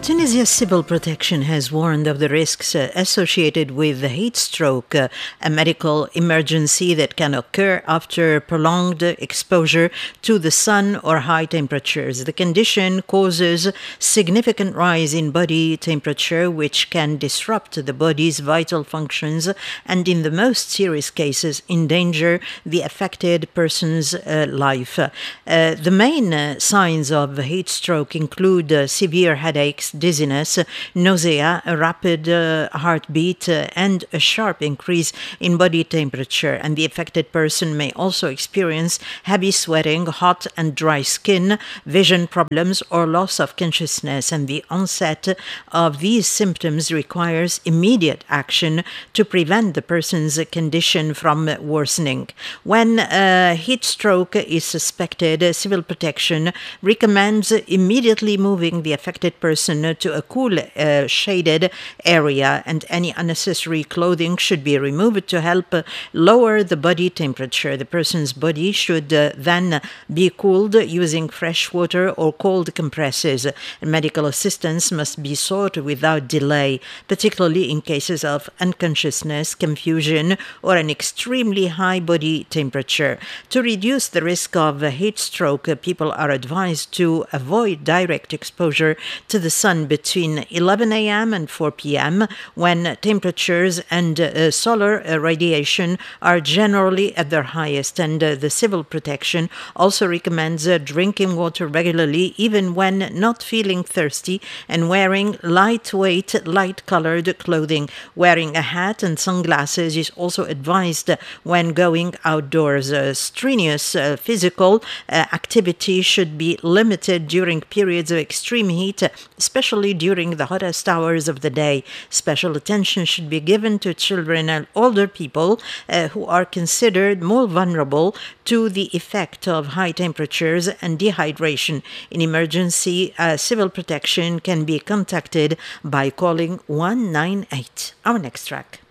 Tunisia's civil protection has warned of the risks associated with the heat stroke, a medical emergency that can occur after prolonged exposure to the sun or high temperatures. The condition causes significant rise in body temperature, which can disrupt the body's vital functions and, in the most serious cases, endanger the affected person's life. The main signs of heat stroke include severe headaches, dizziness, nausea, a rapid heartbeat, and a sharp increase in body temperature. And the affected person may also experience heavy sweating, hot and dry skin, vision problems, or loss of consciousness. And the onset of these symptoms requires immediate action to prevent the person's condition from worsening. When heat stroke is suspected, civil protection recommends immediately moving the affected person to a cool, shaded area, and any unnecessary clothing should be removed to help lower the body temperature. The person's body should then be cooled using fresh water or cold compresses. Medical assistance must be sought without delay, particularly in cases of unconsciousness, confusion, or an extremely high body temperature. To reduce the risk of heat stroke, people are advised to avoid direct exposure to the sun between 11 a.m. and 4 p.m. when temperatures and solar radiation are generally at their highest. And the civil protection also recommends drinking water regularly, even when not feeling thirsty, and wearing lightweight, light-colored clothing. Wearing a hat and sunglasses is also advised when going outdoors. Strenuous physical activity should be limited during periods of extreme heat, especially during the hottest hours of the day. Special attention should be given to children and older people who are considered more vulnerable to the effect of high temperatures and dehydration. In emergency, civil protection can be contacted by calling 198. Our next track.